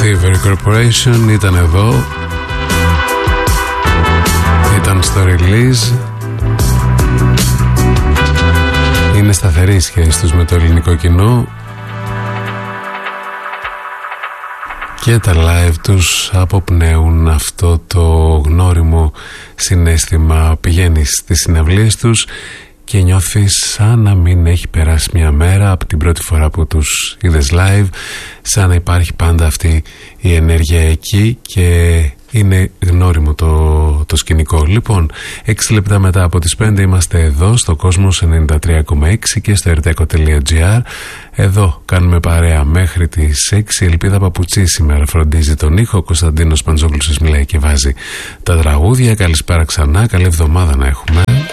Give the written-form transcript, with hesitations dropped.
Thievery Corporation ήταν εδώ, ήταν στο release. Είναι σταθερή η σχέση τους με το ελληνικό κοινό και τα live τους αποπνέουν αυτό το γνώριμο συναίσθημα. Πηγαίνεις στις συναυλίες τους και νιώθεις σαν να μην έχει περάσει μια μέρα από την πρώτη φορά που τους είδες live, σαν να υπάρχει πάντα αυτή η ενέργεια εκεί και είναι γνώριμο το σκηνικό. Λοιπόν, 6 λεπτά μετά από τις 5 είμαστε εδώ στο Κόσμος 93,6 και στο rteko.gr. Εδώ κάνουμε παρέα μέχρι τις 6. Η Ελπίδα Παπουτσή σήμερα φροντίζει τον ήχο. Ο Κωνσταντίνος Παντζόγλους σας μιλάει και βάζει τα τραγούδια. Καλησπέρα ξανά, καλή εβδομάδα να έχουμε.